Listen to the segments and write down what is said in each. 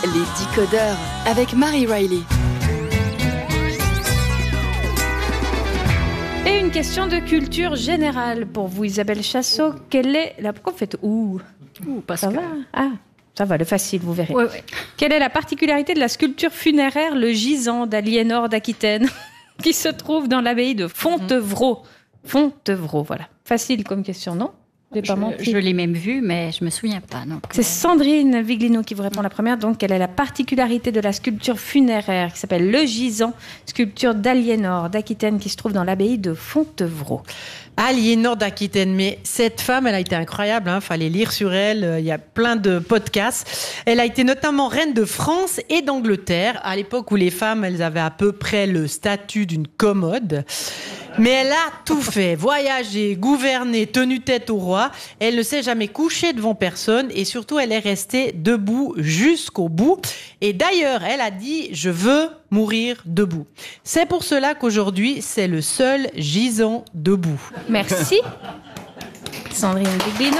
Les Décodeurs avec Marie Riley. Et une question de culture générale pour vous, Isabelle Chassot. Quelle est la... Pourquoi vous faites ça va? Ça va, le facile, vous verrez. Ouais. Quelle est la particularité de la sculpture funéraire Le Gisant d'Aliénor d'Aquitaine qui se trouve dans l'abbaye de Fontevraud? Fontevraud, voilà. Facile comme question, non? Je l'ai même vu, mais je me souviens pas. Donc, c'est Sandrine Viglino qui vous répond la première. Donc, quelle est la particularité de la sculpture funéraire qui s'appelle Le Gisant, sculpture d'Aliénor d'Aquitaine qui se trouve dans l'abbaye de Fontevraud? Aliénor d'Aquitaine, mais cette femme, elle a été incroyable, fallait lire sur elle, il y a plein de podcasts. Elle a été notamment reine de France et d'Angleterre, à l'époque où les femmes, elles avaient à peu près le statut d'une commode. Mais elle a tout fait, voyagé, gouverné, tenu tête au roi. Elle ne s'est jamais couchée devant personne et surtout, elle est restée debout jusqu'au bout. Et d'ailleurs, elle a dit « Je veux mourir debout ». C'est pour cela qu'aujourd'hui, c'est le seul gisant debout. Merci. Sandrine Viglino.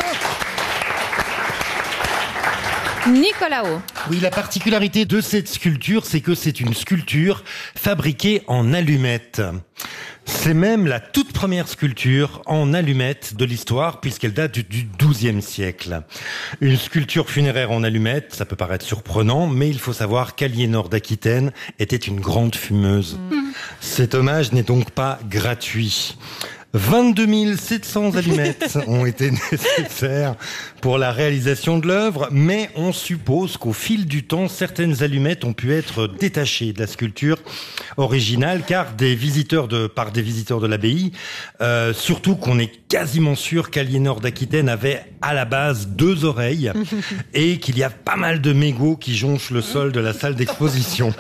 Nicolas O. Oui, la particularité de cette sculpture, c'est que c'est une sculpture fabriquée en allumettes. C'est même la toute première sculpture en allumettes de l'histoire, puisqu'elle date du XIIe siècle. Une sculpture funéraire en allumettes, ça peut paraître surprenant, mais il faut savoir qu'Aliénor d'Aquitaine était une grande fumeuse. Cet hommage n'est donc pas gratuit. 22 700 allumettes ont été nécessaires pour la réalisation de l'œuvre, mais on suppose qu'au fil du temps, certaines allumettes ont pu être détachées de la sculpture originale, car par des visiteurs de l'abbaye, surtout qu'on est quasiment sûr qu'Aliénor d'Aquitaine avait à la base 2 oreilles et qu'il y a pas mal de mégots qui jonchent le sol de la salle d'exposition.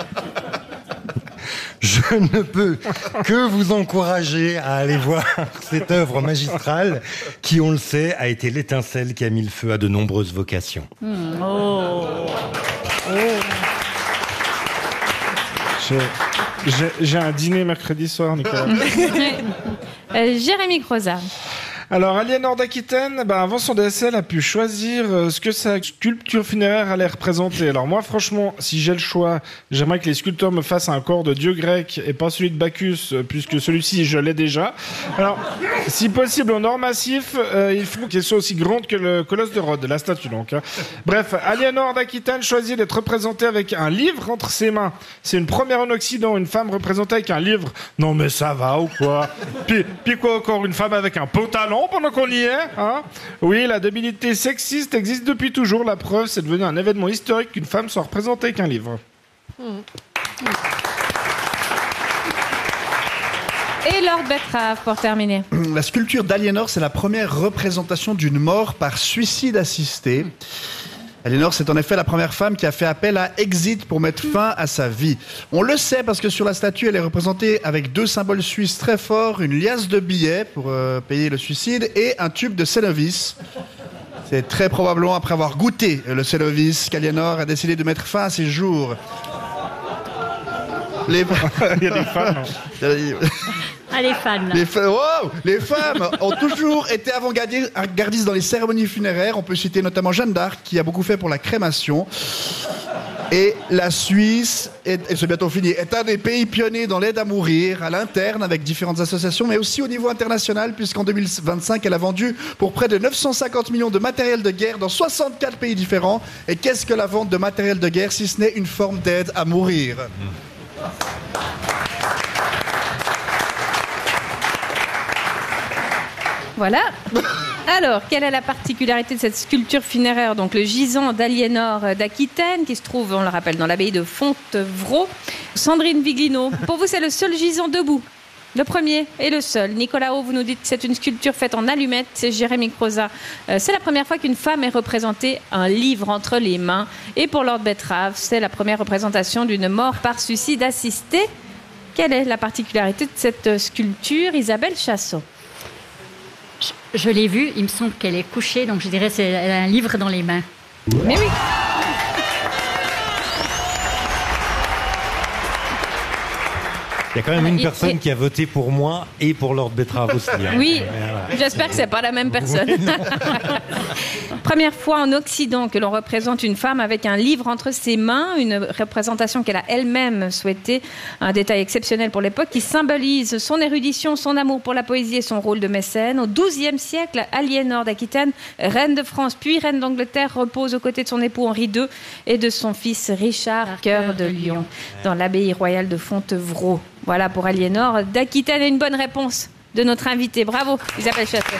Je ne peux que vous encourager à aller voir cette œuvre magistrale qui, on le sait, a été l'étincelle qui a mis le feu à de nombreuses vocations. J'ai un dîner mercredi soir, Nicolas. Jérémy Croza. Alors, Aliénor d'Aquitaine, avant son décès, elle a pu choisir ce que sa sculpture funéraire allait représenter. Alors moi, franchement, si j'ai le choix, j'aimerais que les sculpteurs me fassent un corps de dieu grec et pas celui de Bacchus, puisque celui-ci, je l'ai déjà. Alors, si possible, en or massif, il faut qu'elle soit aussi grande que le colosse de Rhodes, la statue donc. Bref, Aliénor d'Aquitaine choisit d'être représentée avec un livre entre ses mains. C'est une première en Occident, une femme représentée avec un livre. Non mais ça va ou quoi? Puis quoi encore, une femme avec un pantalon pendant qu'on y est, hein? Oui, la débilité sexiste existe depuis toujours. La preuve, c'est devenu un événement historique qu'une femme soit représentée avec un livre. Et Lord Betrave, pour terminer. La sculpture d'Aliénor, c'est la première représentation d'une mort par suicide assisté. Aliénor, c'est en effet la première femme qui a fait appel à Exit pour mettre fin à sa vie. On le sait parce que sur la statue, elle est représentée avec 2 symboles suisses très forts, une liasse de billets pour payer le suicide et un tube de Cénovis. C'est très probablement après avoir goûté le Cénovis qu'Aliénor a décidé de mettre fin à ses jours. Il y a des fans. les fans. Les femmes ont toujours été avant-gardistes dans les cérémonies funéraires. On peut citer notamment Jeanne d'Arc, qui a beaucoup fait pour la crémation. Et la Suisse, et c'est bientôt fini, est un des pays pionniers dans l'aide à mourir, à l'interne, avec différentes associations, mais aussi au niveau international, puisqu'en 2025, elle a vendu pour près de 950 millions de matériel de guerre dans 64 pays différents. Et qu'est-ce que la vente de matériel de guerre, si ce n'est une forme d'aide à mourir ? Voilà. Alors, quelle est la particularité de cette sculpture funéraire? Donc, le gisant d'Aliénor d'Aquitaine, qui se trouve, on le rappelle, dans l'abbaye de Fontevraud. Sandrine Viglino, pour vous, c'est le seul gisant debout. Le premier et le seul. Nicolas O, vous nous dites que c'est une sculpture faite en allumettes. C'est Jérémy Croza. C'est la première fois qu'une femme est représentée un livre entre les mains. Et pour Lord Betrave, c'est la première représentation d'une mort par suicide assisté. Quelle est la particularité de cette sculpture, Isabelle Chassot? Je l'ai vue, il me semble qu'elle est couchée, donc je dirais qu'elle a un livre dans les mains. Mais oui. Il y a quand même une personne qui a voté pour moi et pour Lord Betrave aussi. Oui, j'espère que c'est pas la même personne. première fois en Occident que l'on représente une femme avec un livre entre ses mains, une représentation qu'elle a elle-même souhaitée, un détail exceptionnel pour l'époque qui symbolise son érudition, son amour pour la poésie et son rôle de mécène. Au XIIe siècle, Aliénor d'Aquitaine, reine de France puis reine d'Angleterre, repose aux côtés de son époux Henri II et de son fils Richard, cœur de lion, dans l'abbaye royale de Fontevraud. Voilà pour Aliénor d'Aquitaine et une bonne réponse de notre invitée. Bravo, Isabelle Chassot.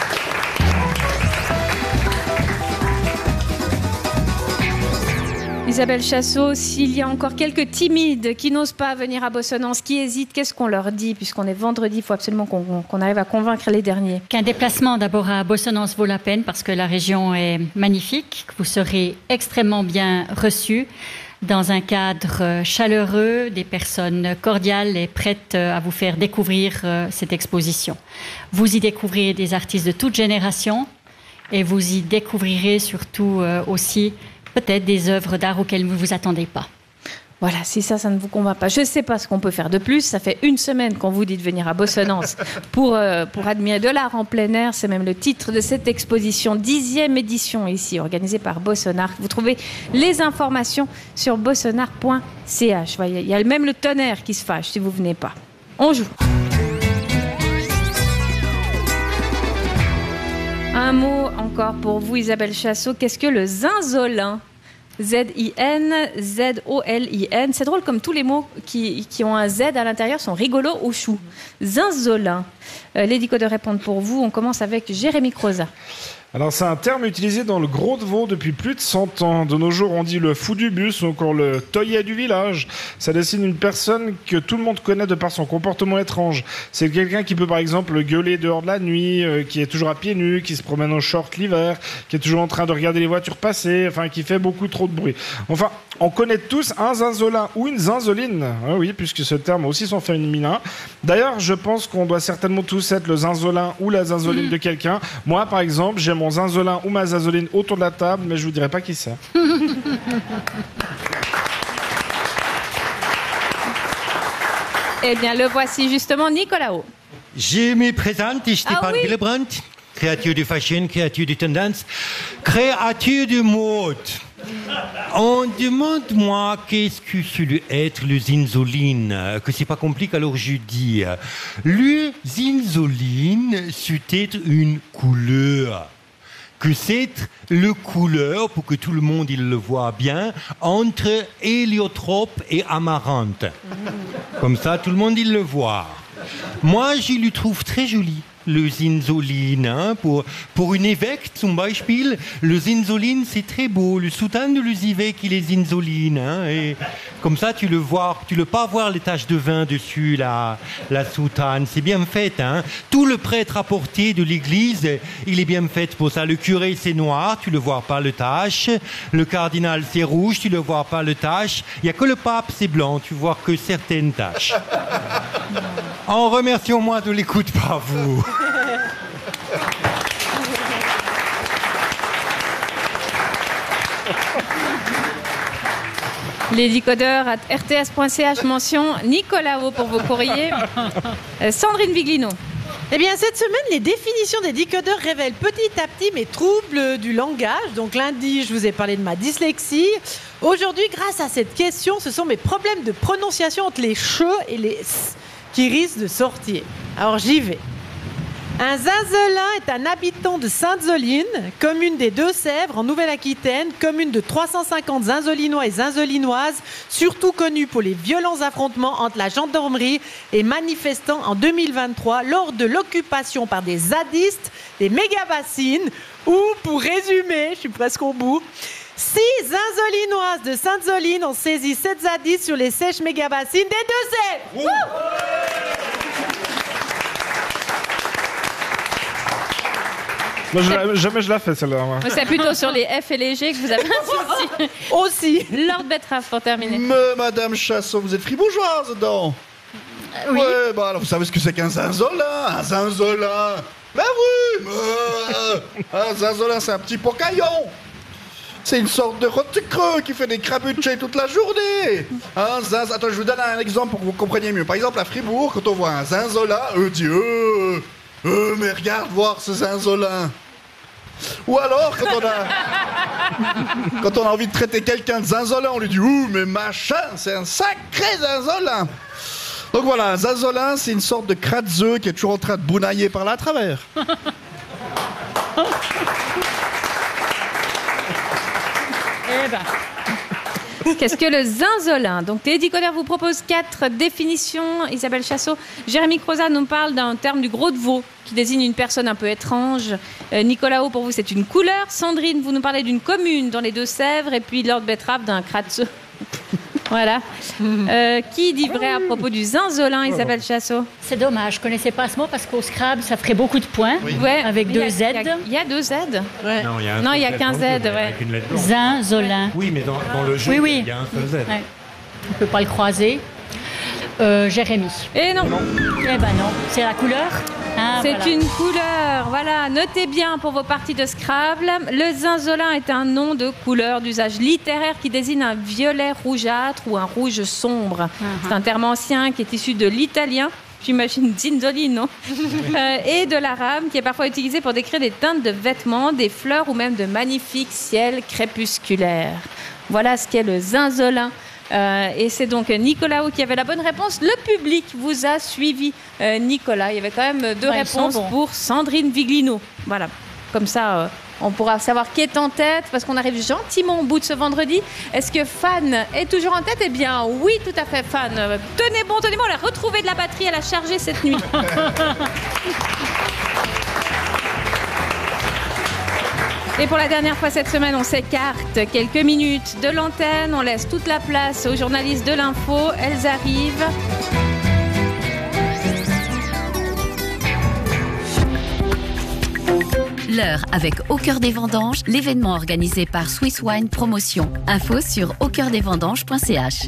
Isabelle Chassot, s'il y a encore quelques timides qui n'osent pas venir à Bossonance, qui hésitent, qu'est-ce qu'on leur dit? Puisqu'on est vendredi, il faut absolument qu'on arrive à convaincre les derniers. Qu'un déplacement d'abord à Bossonance vaut la peine parce que la région est magnifique, que vous serez extrêmement bien reçus dans un cadre chaleureux, des personnes cordiales et prêtes à vous faire découvrir cette exposition. Vous y découvrirez des artistes de toute génération et vous y découvrirez surtout aussi peut-être des œuvres d'art auxquelles vous ne vous attendez pas. Voilà, si ça ne vous convainc pas, je ne sais pas ce qu'on peut faire de plus. Ça fait une semaine qu'on vous dit de venir à Bossonance pour admirer de l'art en plein air. C'est même le titre de cette exposition, 10e édition ici, organisée par Bossonart. Vous trouvez les informations sur bossonart.ch. Il y a même le tonnerre qui se fâche si vous ne venez pas. On joue. Un mot encore pour vous, Isabelle Chassot. Qu'est-ce que le zinzolin? Z-I-N, Z-O-L-I-N. C'est drôle comme tous les mots qui ont un Z à l'intérieur sont rigolos au chou. Zinzolin. Les décodeurs répondent pour vous. On commence avec Jérémy Croza. Alors c'est un terme utilisé dans le Gros de Vaud depuis plus de 100 ans. De nos jours on dit le fou du bus ou encore le toillet du village. Ça dessine une personne que tout le monde connaît de par son comportement étrange. C'est quelqu'un qui peut par exemple gueuler dehors de la nuit, qui est toujours à pieds nus, qui se promène en short l'hiver, qui est toujours en train de regarder les voitures passer, enfin qui fait beaucoup trop de bruit. Enfin, on connaît tous un zinzolin ou une zinzoline. Ah oui, puisque ce terme a aussi son féminin. D'ailleurs, je pense qu'on doit certainement tous être le zinzolin ou la zinzoline de quelqu'un. Moi par exemple, j'ai mon zinzolin ou ma zinzoline autour de la table, mais je vous dirai pas qui c'est. Eh bien, le voici justement, Nicolas O. Je me présente, Stéphane Gillebrandt, créature de fashion, créature de tendance, créature de mode. On demande moi qu'est-ce que c'est être le zinzoline, que c'est pas compliqué alors je dis. Le zinzoline c'est être une couleur. Que c'est le couleur, pour que tout le monde il le voit bien, entre héliotrope et amarante. Comme ça, tout le monde il le voit. Moi, je le trouve très joli, le zinzoline. Hein, pour une évêque, zum Beispiel, le zinzoline, c'est très beau. Le soutane de l'évêque, il est zinzoline. Hein, et comme ça, tu le pas voir les taches de vin dessus, la soutane. C'est bien fait. Hein. Tout le prêtre à portée de l'église, il est bien fait pour ça. Le curé, c'est noir, tu le vois pas le tache. Le cardinal, c'est rouge, tu le vois pas le tache. Il y a que le pape, c'est blanc, tu vois que certaines taches. En remerciant moi de l'écoute par vous. Les décodeurs à rts.ch, mention Nicolas O pour vos courriers. Sandrine Viglino. Eh bien, cette semaine, les définitions des décodeurs révèlent petit à petit mes troubles du langage. Donc, lundi, je vous ai parlé de ma dyslexie. Aujourd'hui, grâce à cette question, ce sont mes problèmes de prononciation entre les che et les s qui risquent de sortir. Alors, j'y vais. Un zinzolin est un habitant de Sainte-Zoline, commune des Deux-Sèvres en Nouvelle-Aquitaine, commune de 350 zinzolinois et zinzolinoises, surtout connue pour les violents affrontements entre la gendarmerie et manifestants en 2023 lors de l'occupation par des zadistes des méga-bassines, ou, pour résumer, je suis presque au bout, 6 zinzolinoises de Sainte-Zoline ont saisi 7 zadistes sur les sèches méga-bassines des Deux-Sèvres. Moi, jamais je la fais celle-là. Moi. C'est plutôt sur les F et les G que vous avez un souci. Aussi. Lord Betrave pour terminer. Mais Madame Chassot, vous êtes fribourgeoise dedans. Oui. Ouais, bah alors vous savez ce que c'est qu'un zinzolin? Un zinzolin. Ben oui, un zinzolin, c'est un petit pocaillon. C'est une sorte de rôti creux qui fait des crabuchés toute la journée. Attends, je vous donne un exemple pour que vous compreniez mieux. Par exemple, à Fribourg, quand on voit un zinzolin, on dit mais regarde voir ce zinzolin. Ou alors, quand on a envie de traiter quelqu'un de zinzolin, on lui dit « Ouh, mais machin, c'est un sacré zinzolin !» Donc voilà, un zinzolin, c'est une sorte de crâne-zeu qui est toujours en train de bounailler par là à travers. Eh ben... Qu'est-ce que le zinzolin? Donc, Teddy Coder vous propose 4 définitions. Isabelle Chassot. Jérémy Crozat nous parle d'un terme du gros de veau qui désigne une personne un peu étrange. Nicolas O, pour vous, c'est une couleur. Sandrine, vous nous parlez d'une commune dans les Deux-Sèvres. Et puis, Lord Betrave d'un kratze. Voilà. Qui dit vrai à propos du zinzolin, Isabelle Chassot? C'est dommage, je ne connaissais pas ce mot parce qu'au Scrabble, ça ferait beaucoup de points. Oui. Ouais, avec 2 Z. Il y a 2 Z. Ouais. Non, il y a qu'un Z. Ouais. Avec une lettre blanche. Zinzolin. Oui, mais dans le jeu, Oui. il y a un seul Z. Ouais. On ne peut pas le croiser. Jérémy. Et non. Eh ben non, c'est la couleur. Ah, C'est voilà. une couleur, voilà. Notez bien pour vos parties de Scrabble. Le zinzolin est un nom de couleur d'usage littéraire qui désigne un violet rougeâtre ou un rouge sombre. C'est un terme ancien qui est issu de l'italien. J'imagine zinzolino. Et de l'arabe qui est parfois utilisé pour décrire des teintes de vêtements, des fleurs ou même de magnifiques ciels crépusculaires. Voilà ce qu'est le zinzolin. Et c'est donc Nicolas qui avait la bonne réponse. Le public vous a suivi, Nicolas. Il y avait quand même 2 réponses pour Sandrine Viglino. Voilà, comme ça, on pourra savoir qui est en tête parce qu'on arrive gentiment au bout de ce vendredi. Est-ce que Fan est toujours en tête? Eh bien, oui, tout à fait, Fan. Tenez bon, on a retrouvé de la batterie, elle a chargé cette nuit. Et pour la dernière fois cette semaine, on s'écarte quelques minutes de l'antenne. On laisse toute la place aux journalistes de l'info. Elles arrivent. L'heure avec Au cœur des vendanges, l'événement organisé par Swiss Wine Promotion. Info sur aucoeurdesvendanges.ch.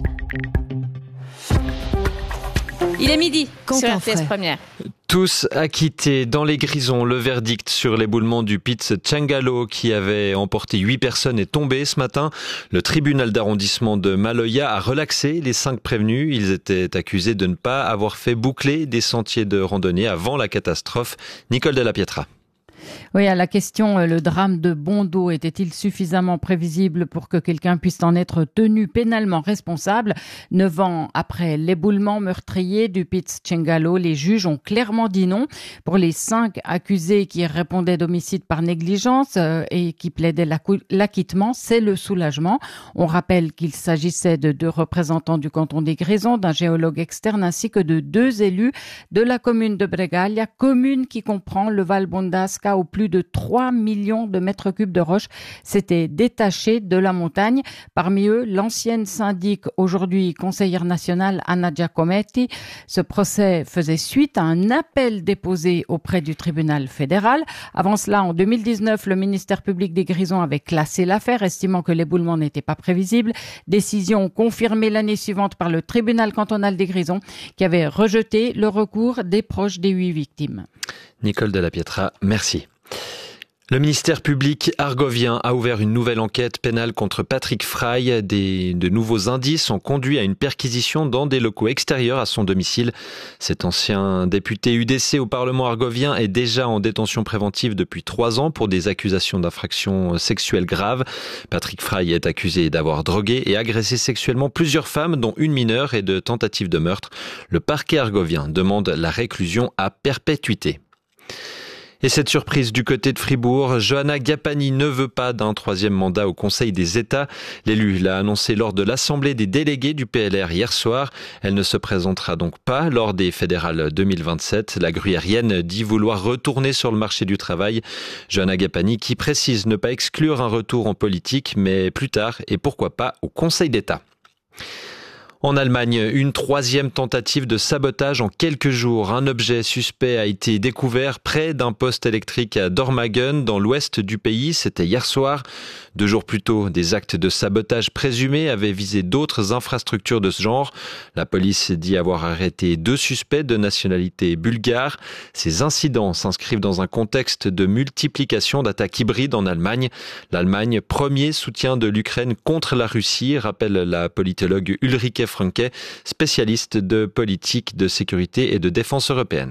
Il est midi Quentin sur RTS Fray. Première. Tous acquittés dans les Grisons. Le verdict sur l'éboulement du Pitts Tchangalo qui avait emporté 8 personnes est tombé ce matin. Le tribunal d'arrondissement de Maloya a relaxé les 5 prévenus. Ils étaient accusés de ne pas avoir fait boucler des sentiers de randonnée avant la catastrophe. Nicole Della Pietra. Oui, à la question, le drame de Bondo était-il suffisamment prévisible pour que quelqu'un puisse en être tenu pénalement responsable? 9 ans après l'éboulement meurtrier du Pitts Tchangalo, les juges ont clairement dit non. Pour les 5 accusés qui répondaient d'homicide par négligence et qui plaidaient l'acquittement, c'est le soulagement. On rappelle qu'il s'agissait de 2 représentants du canton des Grisons, d'un géologue externe ainsi que de 2 élus de la commune de Bregaglia, commune qui comprend le Val Bondasca où plus de 3 millions de mètres cubes de roches s'étaient détachés de la montagne. Parmi eux, l'ancienne syndic, aujourd'hui conseillère nationale, Anna Giacometti. Ce procès faisait suite à un appel déposé auprès du tribunal fédéral. Avant cela, en 2019, le ministère public des Grisons avait classé l'affaire, estimant que l'éboulement n'était pas prévisible. Décision confirmée l'année suivante par le tribunal cantonal des Grisons, qui avait rejeté le recours des proches des 8 victimes. Nicole Della Pietra, merci. Le ministère public argovien a ouvert une nouvelle enquête pénale contre Patrick Frey. De nouveaux indices ont conduit à une perquisition dans des locaux extérieurs à son domicile. Cet ancien député UDC au Parlement argovien est déjà en détention préventive depuis 3 ans pour des accusations d'infractions sexuelles graves. Patrick Frey est accusé d'avoir drogué et agressé sexuellement plusieurs femmes, dont une mineure, et de tentative de meurtre. Le parquet argovien demande la réclusion à perpétuité. Et cette surprise du côté de Fribourg, Johanna Gapani ne veut pas d'un 3e mandat au Conseil des États. L'élu l'a annoncé lors de l'Assemblée des délégués du PLR hier soir. Elle ne se présentera donc pas lors des fédérales 2027. La gruyérienne dit vouloir retourner sur le marché du travail. Johanna Gapani qui précise ne pas exclure un retour en politique, mais plus tard et pourquoi pas au Conseil d'État. En Allemagne, une 3e tentative de sabotage en quelques jours. Un objet suspect a été découvert près d'un poste électrique à Dormagen, dans l'ouest du pays. C'était hier soir. 2 jours plus tôt, des actes de sabotage présumés avaient visé d'autres infrastructures de ce genre. La police dit avoir arrêté 2 suspects de nationalité bulgare. Ces incidents s'inscrivent dans un contexte de multiplication d'attaques hybrides en Allemagne. L'Allemagne, premier soutien de l'Ukraine contre la Russie, rappelle la politologue Ulrike Franke, spécialiste de politique de sécurité et de défense européenne.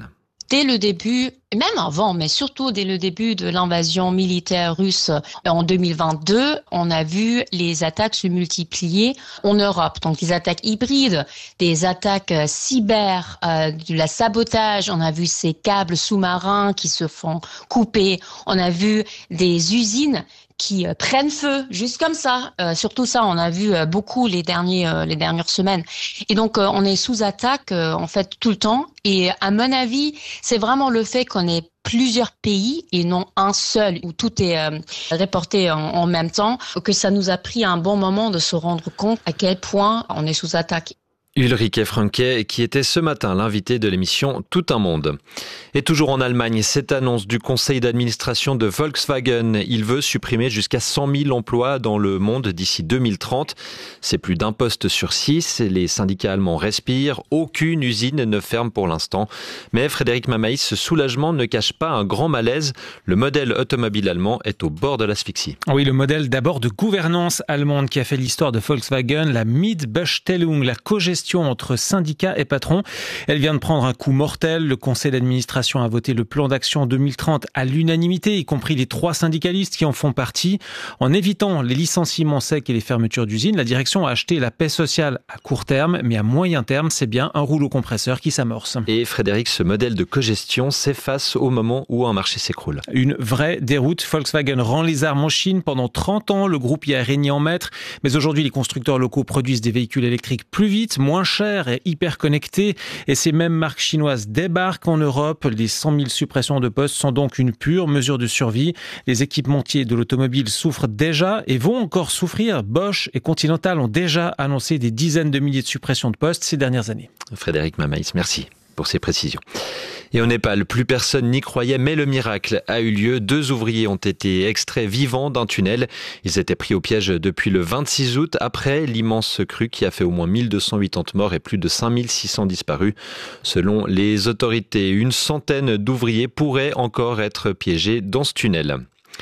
dès le début, même avant, mais surtout dès le début de l'invasion militaire russe en 2022, on a vu les attaques se multiplier en Europe. Donc des attaques hybrides, des attaques cyber, de la sabotage. On a vu ces câbles sous-marins qui se font couper. On a vu des usines qui prennent feu, juste comme ça. Surtout ça, on a vu beaucoup les dernières semaines. Et donc, on est sous attaque, en fait, tout le temps. Et à mon avis, c'est vraiment le fait qu'on ait plusieurs pays et non un seul où tout est reporté en même temps, que ça nous a pris un bon moment de se rendre compte à quel point on est sous attaque. Ulrike Franke, qui était ce matin l'invité de l'émission Tout un monde. Et toujours en Allemagne, cette annonce du conseil d'administration de Volkswagen. Il veut supprimer jusqu'à 100 000 emplois dans le monde d'ici 2030. C'est plus d'un poste sur 6. Les syndicats allemands respirent. Aucune usine ne ferme pour l'instant. Mais Frédéric Mamaïs, ce soulagement ne cache pas un grand malaise. Le modèle automobile allemand est au bord de l'asphyxie. Oui, le modèle d'abord de gouvernance allemande qui a fait l'histoire de Volkswagen, la Mitbestellung, la cogestion entre syndicats et patrons. Elle vient de prendre un coup mortel. Le conseil d'administration a voté le plan d'action 2030 à l'unanimité, y compris les 3 syndicalistes qui en font partie. En évitant les licenciements secs et les fermetures d'usines, la direction a acheté la paix sociale à court terme, mais à moyen terme, c'est bien un rouleau compresseur qui s'amorce. Et Frédéric, ce modèle de cogestion s'efface au moment où un marché s'écroule. Une vraie déroute. Volkswagen rend les armes en Chine. Pendant 30 ans, le groupe y a régné en maître. Mais aujourd'hui, les constructeurs locaux produisent des véhicules électriques plus vite, moins chers et hyper connectés. Et ces mêmes marques chinoises débarquent en Europe. Les 100 000 suppressions de postes sont donc une pure mesure de survie. Les équipementiers de l'automobile souffrent déjà et vont encore souffrir. Bosch et Continental ont déjà annoncé des dizaines de milliers de suppressions de postes ces dernières années. Frédéric Mamaïs, merci pour ces précisions. Et au Népal, plus personne n'y croyait, mais le miracle a eu lieu. 2 ouvriers ont été extraits vivants d'un tunnel. Ils étaient pris au piège depuis le 26 août, après l'immense crue qui a fait au moins 1280 morts et plus de 5600 disparus. Selon les autorités, une centaine d'ouvriers pourraient encore être piégés dans ce tunnel.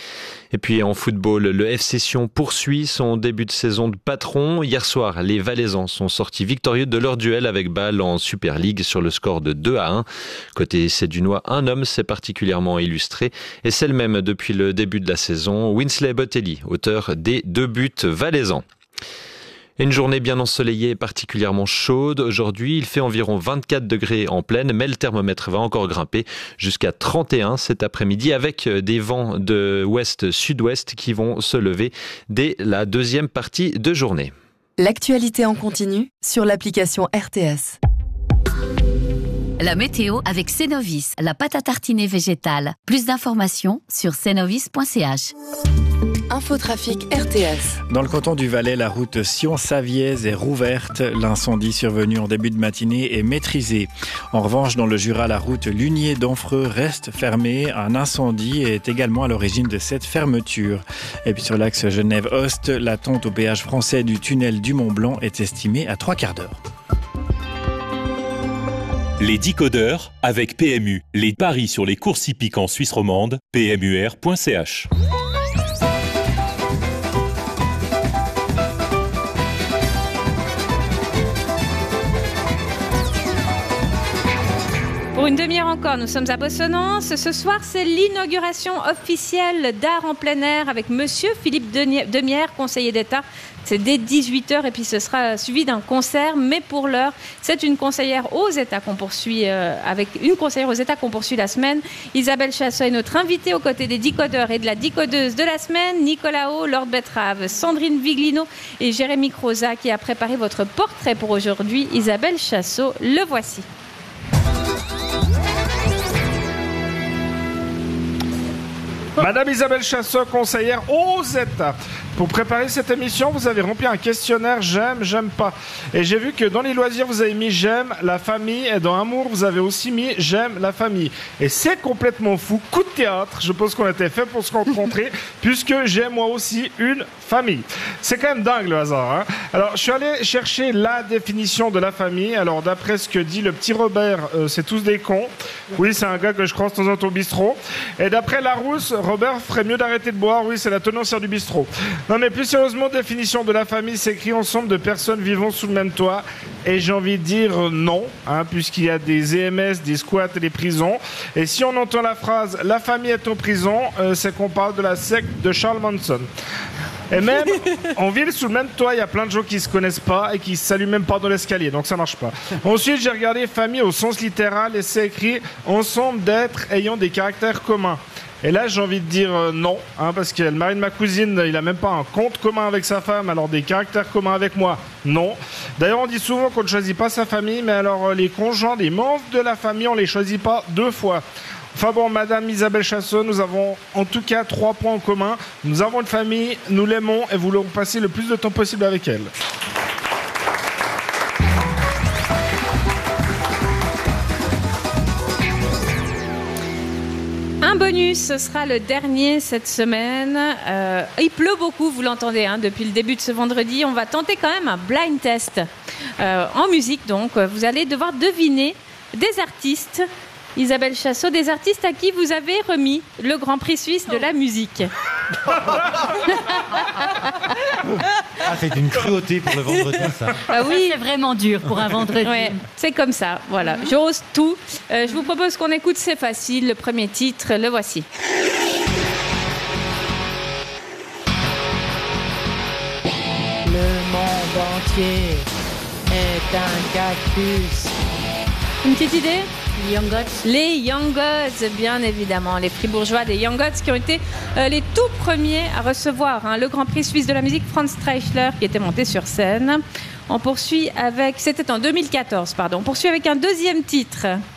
Et puis en football, le FC Sion poursuit son début de saison de patron. Hier soir, les Valaisans sont sortis victorieux de leur duel avec Bâle en Super League sur le score de 2-1. Côté Sédunois, un homme s'est particulièrement illustré et c'est le même depuis le début de la saison, Winsley Botelli, auteur des 2 buts valaisans. Une journée bien ensoleillée et particulièrement chaude. Aujourd'hui, il fait environ 24 degrés en pleine, mais le thermomètre va encore grimper jusqu'à 31 cet après-midi avec des vents de ouest-sud-ouest qui vont se lever dès la deuxième partie de journée. L'actualité en continu sur l'application RTS. La météo avec Cenovis, la pâte à tartiner végétale. Plus d'informations sur cenovis.ch. Infotrafic RTS. Dans le canton du Valais, la route Sion-Savièse est rouverte. L'incendie survenu en début de matinée est maîtrisé. En revanche, dans le Jura, la route Lunier-Denfreux reste fermée. Un incendie est également à l'origine de cette fermeture. Et puis sur l'axe Genève-Ost, l'attente au péage français du tunnel du Mont-Blanc est estimée à 3/4 d'heure. Les décodeurs avec PMU. Les paris sur les courses hippiques en Suisse romande. PMUR.ch. Pour une demi-heure encore, nous sommes à Bossonance. Ce soir, c'est l'inauguration officielle d'Art en plein air avec Monsieur Philippe Demierre, conseiller d'État. C'est dès 18h et puis ce sera suivi d'un concert. Mais pour l'heure, c'est une conseillère aux États qu'on poursuit la semaine. Isabelle Chassot est notre invitée aux côtés des décodeurs et de la décodeuse de la semaine. Nicolas O, Lord Betrave, Sandrine Viglino et Jérémy Croza qui a préparé votre portrait pour aujourd'hui. Isabelle Chassot, le voici. Madame Isabelle Chassot, conseillère aux États. Pour préparer cette émission, vous avez rempli un questionnaire j'aime, j'aime pas. Et j'ai vu que dans les loisirs, vous avez mis j'aime la famille. Et dans amour, vous avez aussi mis j'aime la famille. Et c'est complètement fou. Coup de théâtre. Je pense qu'on était fait pour se rencontrer puisque j'ai moi aussi une famille. C'est quand même dingue le hasard. Hein. Alors, je suis allé chercher la définition de la famille. Alors, d'après ce que dit le petit Robert, c'est tous des cons. Oui, c'est un gars que je croise dans un bistrot. Et d'après Larousse, Robert ferait mieux d'arrêter de boire. Oui, c'est la tenancière du bistrot. Non mais plus sérieusement, définition de la famille, c'est écrit ensemble de personnes vivant sous le même toit. Et j'ai envie de dire non, puisqu'il y a des EMS, des squats et des prisons. Et si on entend la phrase « la famille est en prison », c'est qu'on parle de la secte de Charles Manson. Et même, en ville, sous le même toit, il y a plein de gens qui se connaissent pas et qui se saluent même pas dans l'escalier, donc ça marche pas. Ensuite, j'ai regardé famille au sens littéral et c'est écrit ensemble d'êtres ayant des caractères communs. Et là, j'ai envie de dire non, parce que le mari de ma cousine, il a même pas un compte commun avec sa femme, alors des caractères communs avec moi, non. D'ailleurs, on dit souvent qu'on ne choisit pas sa famille, mais alors les conjoints des membres de la famille, on les choisit pas 2 fois. Enfin bon, Madame Isabelle Chassot, nous avons en tout cas 3 points en commun. Nous avons une famille, nous l'aimons et voulons passer le plus de temps possible avec elle. Un bonus, ce sera le dernier cette semaine. Il pleut beaucoup, vous l'entendez, depuis le début de ce vendredi. On va tenter quand même un blind test en musique. Donc, vous allez devoir deviner des artistes. Isabelle Chassot, des artistes à qui vous avez remis le Grand Prix suisse de la musique. C'est une cruauté pour le vendredi, ça. Ah oui, c'est vraiment dur pour un vendredi. Ouais, c'est comme ça, voilà. J'ose tout. Je vous propose qu'on écoute C'est facile. Le premier titre, le voici. Le monde entier est un cactus. Une petite idée ? Les Young Gods. Les Young Gods, bien évidemment. Les fribourgeois des Young Gods qui ont été les tout premiers à recevoir le Grand Prix suisse de la musique, Franz Streichler, qui était monté sur scène. On poursuit avec... C'était en 2014, pardon. On poursuit avec un deuxième titre.